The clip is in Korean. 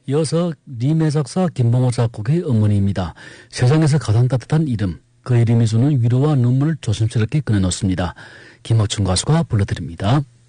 이어서 리메 작사 김봉호 작곡의 어머니입니다. 세상에서 가장 따뜻한 이름, 그 이름이 주는 위로와 눈물을 조심스럽게 꺼내놓습니다. 김호춘 가수가 불러드립니다.